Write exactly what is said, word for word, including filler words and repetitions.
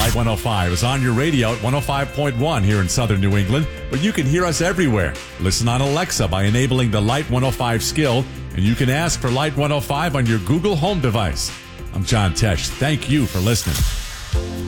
Light one oh five is on your radio at one oh five point one here in southern New England, but you can hear us everywhere. Listen on Alexa by enabling the Light one oh five skill, and you can ask for Light one oh five on your Google Home device. I'm John Tesh. Thank you for listening.